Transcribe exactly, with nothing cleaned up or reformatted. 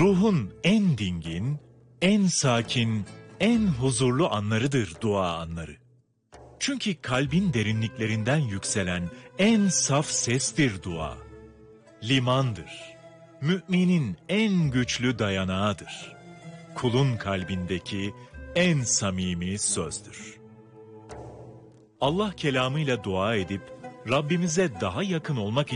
Ruhun en dingin, en sakin, en huzurlu anlarıdır dua anları. Çünkü kalbin derinliklerinden yükselen en saf sestir dua. Limandır. Müminin en güçlü dayanağıdır. Kulun kalbindeki en samimi sözdür. Allah kelamıyla dua edip Rabbimize daha yakın olmak